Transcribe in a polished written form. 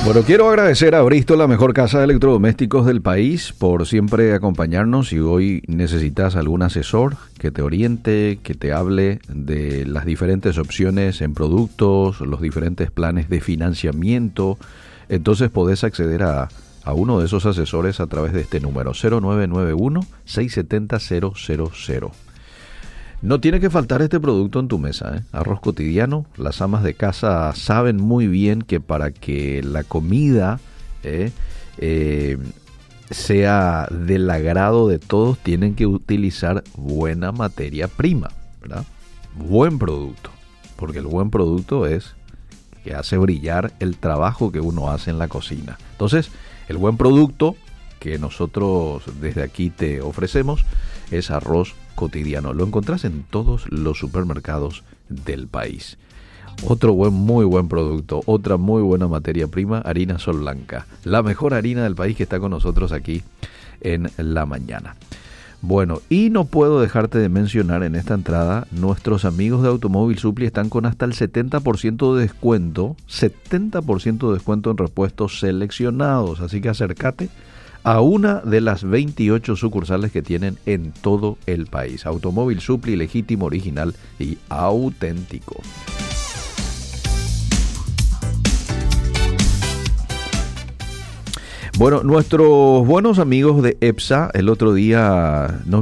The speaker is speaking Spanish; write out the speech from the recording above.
Bueno, quiero agradecer a Bristol, la mejor casa de electrodomésticos del país, por siempre acompañarnos. Si hoy necesitas algún asesor que te oriente, que te hable de las diferentes opciones en productos, los diferentes planes de financiamiento, entonces podés acceder a uno de esos asesores a través de este número, 0991-670-000. No tiene que faltar este producto en tu mesa, ¿eh? Arroz cotidiano. Las amas de casa saben muy bien que para que la comida sea del agrado de todos, tienen que utilizar buena materia prima, ¿verdad? Buen producto, porque el buen producto es que hace brillar el trabajo que uno hace en la cocina. Entonces, el buen producto que nosotros desde aquí te ofrecemos es arroz cotidiano. Lo encontrás en todos los supermercados del país. Otro muy buen producto, otra muy buena materia prima, harina Sol Blanca, la mejor harina del país, que está con nosotros aquí en la mañana. Bueno, y no puedo dejarte de mencionar en esta entrada, nuestros amigos de Automóvil Supply están con hasta el 70% de descuento, 70% de descuento en repuestos seleccionados, así que acércate a una de las 28 sucursales que tienen en todo el país. Automóvil Supply, legítimo, original y auténtico. Bueno, nuestros buenos amigos de EPSA el otro día nos